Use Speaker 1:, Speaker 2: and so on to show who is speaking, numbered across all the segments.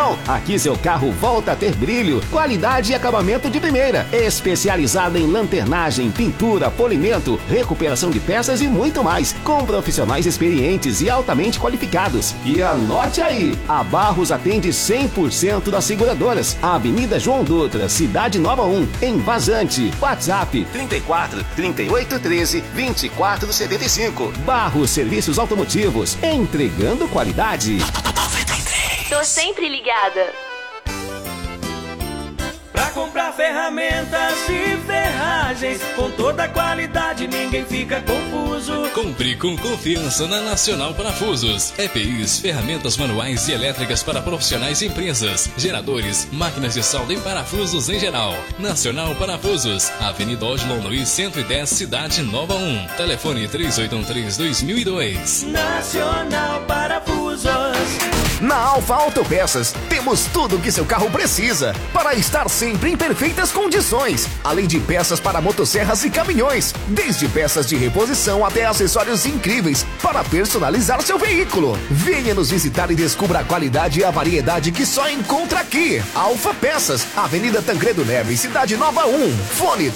Speaker 1: não. Aqui seu carro volta a ter brilho, qualidade e acabamento de primeira. Especializada em lanternagem, pintura, polimento, recuperação de peças e muito mais. Com profissionais experientes e altamente qualificados. E anote aí, a Barros atende 100% das seguradoras. Avenida João Dutra, Cidade Nova 1, em Vazante. WhatsApp 34 38 13 24 75. Barros Serviços Automotivos, entregando qualidade.
Speaker 2: Tô sempre ligada.
Speaker 3: Pra comprar ferramentas e ferragens com toda a qualidade, ninguém fica confuso.
Speaker 4: Compre com confiança na Nacional Parafusos. EPIs, ferramentas manuais e elétricas para profissionais e empresas, geradores, máquinas de solda e parafusos em geral. Nacional Parafusos, Avenida Oslo Luiz 110, Cidade Nova 1. Telefone 3813-2002.
Speaker 3: Nacional Parafusos.
Speaker 5: Na Alfa Autopeças, temos tudo o que seu carro precisa para estar sempre em perfeitas condições. Além de peças para motosserras e caminhões, desde peças de reposição até acessórios incríveis para personalizar seu veículo. Venha nos visitar e descubra a qualidade e a variedade que só encontra aqui. Alfa Peças, Avenida Tancredo Neves, Cidade Nova 1. Fone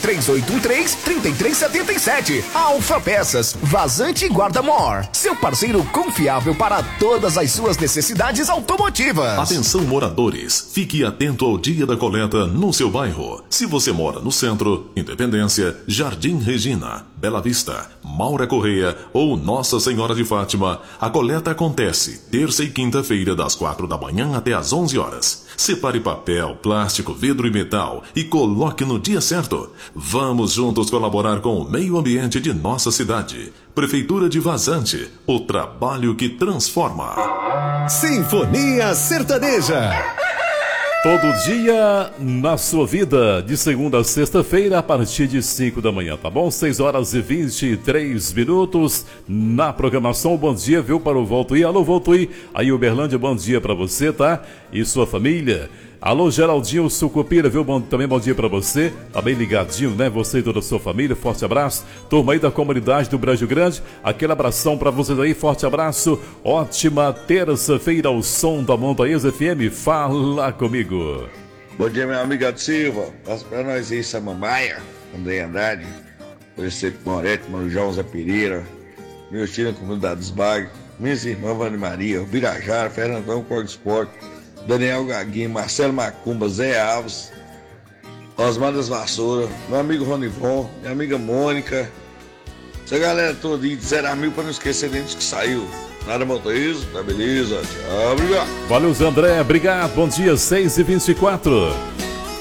Speaker 5: 3813-3377. Alfa Peças, Vazante e Guarda-Mor. Seu parceiro confiável para todas as suas necessidades automotivas.
Speaker 6: Atenção moradores, fique atento ao dia da coleta no seu bairro. Se você mora no centro, Independência, Jardim Regina, Bela Vista, Maura Correia ou Nossa Senhora de Fátima, a coleta acontece terça e quinta-feira das 4 da manhã até às 11 horas. Separe papel, plástico, vidro e metal e coloque no dia certo. Vamos juntos colaborar com o meio ambiente de nossa cidade. Prefeitura de Vazante, o trabalho que transforma.
Speaker 7: Sinfonia Sertaneja.
Speaker 8: Todo dia na sua vida, de segunda a sexta-feira, a partir de 5 da manhã, tá bom? 6 horas e 23 minutos na programação. Bom dia, viu, para o Voltuí. Alô, Voltuí. Aí, Uberlândia, bom dia para você, tá? E sua família. Alô, Geraldinho Sucupira, viu? Também bom dia pra você. Tá bem ligadinho, né? Você e toda a sua família. Forte abraço. Turma aí da comunidade do Brejo Grande. Aquele abração pra vocês aí. Forte abraço. Ótima terça-feira ao som da Montanhas FM. Fala comigo.
Speaker 9: Bom dia, meu amigo Aldo Silva. Passa pra nós aí, Samambaia, André Andrade, Preceito Moretti, Mano João Zé Pereira, meu tio na comunidade dos Bagos, minhas irmãs Vânia Maria, Birajara, Fernandão Corgo Esporte, Daniel Gaguinho, Marcelo Macumba, Zé Alves, Osmar das Vassouras, meu amigo Ronivon, minha amiga Mônica, essa galera toda aí de 0 a 1000 pra não esquecer deles que saiu. Nada motorismo, tá beleza? Tchau, obrigado.
Speaker 8: Valeu, Zé André, obrigado, bom dia, 6h24.